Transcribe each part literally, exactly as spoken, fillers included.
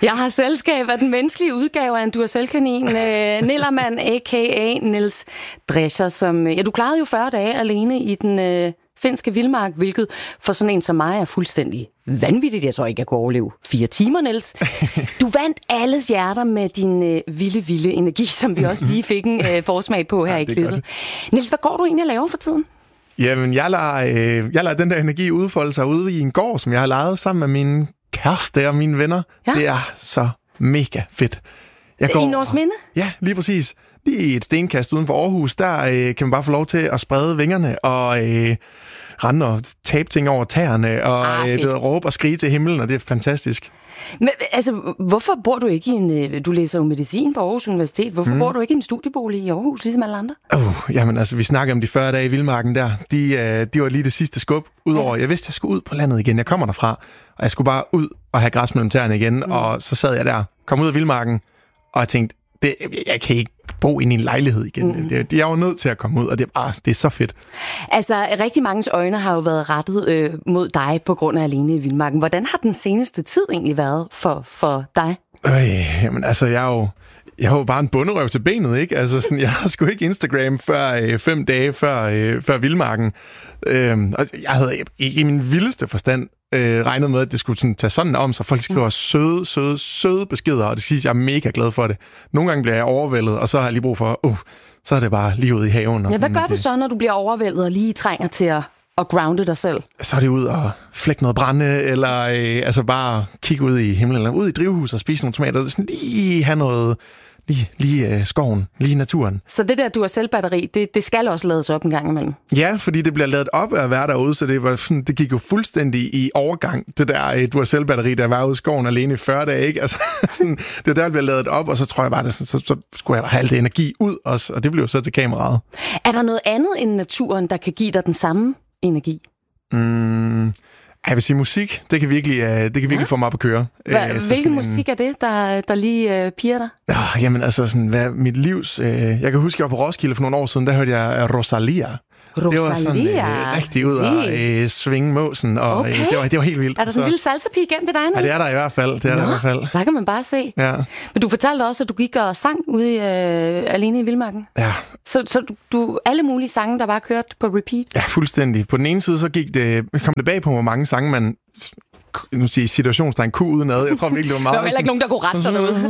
Jeg har selskab af den menneskelige udgave af en Duracell-kanin, øh, Nillermann, a k a. Niels Drescher, som... Ja, du klarede jo fyrre dage alene i den øh, finske vildmark, hvilket for sådan en som mig er fuldstændig vanvittigt. Jeg tror ikke, jeg kunne overleve fire timer, Niels. Du vandt alles hjerter med din øh, vilde, vilde energi, som vi også lige fik en øh, forsmag på her ja, i klippet. Niels, hvad går du egentlig at lave for tiden? Jamen, jeg lader, øh, jeg lader den der energi udfolde sig ude i en gård, som jeg har lejet sammen med mine kæreste og mine venner. Ja. Det er så mega fedt. Jeg går, I Nordsminde? Ja, lige præcis. Lige i et stenkast uden for Aarhus, der øh, kan man bare få lov til at sprede vingerne og øh, rende og tabe ting over tæerne og ah, øh, det, råbe og skrige til himlen, og det er fantastisk. Men altså, hvorfor bor du ikke i en... Du læser jo medicin på Aarhus Universitet. Hvorfor mm. bor du ikke i en studiebolig i Aarhus, ligesom alle andre? Uh, jamen altså, vi snakker om de fyrre dage i vildmarken der. De, uh, de var lige det sidste skub. Udover, ja. Jeg vidste, jeg skulle ud på landet igen. Jeg kommer derfra, og jeg skulle bare ud og have græs mellem tæerne igen. Mm. Og så sad jeg der, kom ud af vildmarken, og jeg tænkte, det, jeg kan ikke bo inde i en lejlighed igen. Mm. Det, jeg er jo nødt til at komme ud, og det er, bare, det er så fedt. Altså, rigtig manges øjne har jo været rettet øh, mod dig på grund af Alene i vildmarken. Hvordan har den seneste tid egentlig været for, for dig? Øh, jamen, altså, jeg er jo... Jeg har jo bare en bunderøv til benet, ikke? Altså, sådan, jeg har sgu ikke Instagram før øh, fem dage før, øh, før vildmarken. Øh, jeg havde ikke i min vildeste forstand øh, regnet med, at det skulle sådan, tage sådan om, så folk skriver mm. søde, søde, søde beskeder, og det siger, at jeg er mega glad for det. Nogle gange bliver jeg overvældet, og så har jeg lige brug for, uh, så er det bare lige ude i haven. Og ja, hvad sådan, gør du så, når du bliver overvældet og lige trænger til at og grounde dig selv? Så er det ud og flække noget brænde, eller øh, altså bare kigge ud i himlen, eller ud i drivhuset og spise nogle tomater. Sådan lige have noget... Lige, lige øh, skoven, lige naturen. Så det der Duracell-batteri, det, det skal også lades op en gang imellem? Ja, fordi det bliver ladet op af at være derude, så det, var sådan, det gik jo fuldstændig i overgang, det der øh, Duracell-batteri, der var ude i skoven alene i fyrre dage, ikke? Altså, sådan, det der bliver ladet op, og så tror jeg bare, det, så, så, så skulle jeg have alt det energi ud også, og det blev jo så til kameraet. Er der noget andet end naturen, der kan give dig den samme energi? Mm... Jeg vil sige, musik, det kan virkelig, det kan virkelig ja. få mig op at køre. Hva, hvilken musik er det, der, der lige uh, piger dig? Oh, jamen altså, sådan, hvad, mit livs... Øh, jeg kan huske, jeg var på Roskilde for nogle år siden, der hørte jeg Rosalia. Rosalia? Det var sådan øh, rigtig ud og øh, svinge måsen, og okay. øh, det, var, det var helt vildt. Er der sådan en lille salsapige igennem det dig, Niels? Ja, det er der i hvert fald. Det er der i hvert fald. Der kan man bare se. Ja. Men du fortalte også, at du gik og sang ude i, øh, alene i vildmarken. Ja. Så, så du, du alle mulige sange, der bare kørte på repeat? Ja, fuldstændig. På den ene side, så gik det, kom det bag på, hvor mange sange man... nu siger situationstegn Q udenad. Jeg tror virkelig, det var meget... Der var heller ikke nogen, der kunne rette sig derude.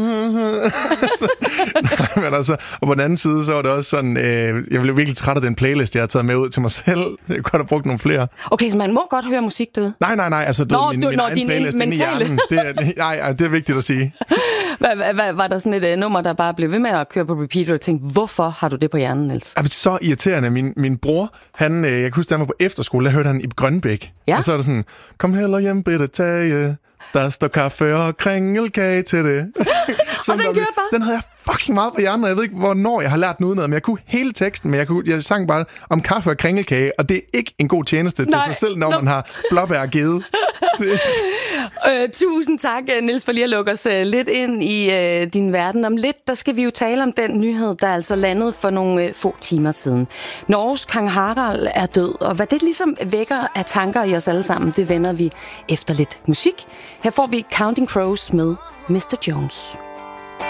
Nej, men altså... Og på den anden side, så var det også sådan... Øh, jeg blev virkelig træt af den playlist, jeg har taget med ud til mig selv. Jeg kunne have brugt nogle flere. Okay, så man må godt høre musik derude? Nej, nej, nej. Altså, Nå, min, du, min når egen din playlist inde i hjernen. Det, det, nej, det er vigtigt at sige. Hvad, hvad, var der sådan et uh, nummer, der bare blev ved med at køre på repeat, og tænkte, hvorfor har du det på hjernen, Niels? Det er så irriterende. Min, min bror, han, øh, jeg kan huske, da han var på efterskole, der hørte han i Grønbæk. Ja? Og så er det sådan, kom heller hjem, bitte tage. Der står kaffe og kringelkage til det. Og den kørte bare? Den havde jeg fucking meget på hjernen, og jeg ved ikke, hvornår jeg har lært den udenad, men jeg kunne hele teksten, men jeg, kunne, jeg sang bare om kaffe og kringelkage, og det er ikke en god tjeneste Nej. til sig selv, når no. man har blåbær givet. øh, tusind tak, Niels, for lige at lukke os uh, lidt ind i uh, din verden. Om lidt, der skal vi jo tale om den nyhed, der altså landede for nogle uh, få timer siden. Norges Kong Harald er død, og hvad det ligesom vækker af tanker i os alle sammen, det vender vi efter lidt musik. Her får vi Counting Crows med mister Jones.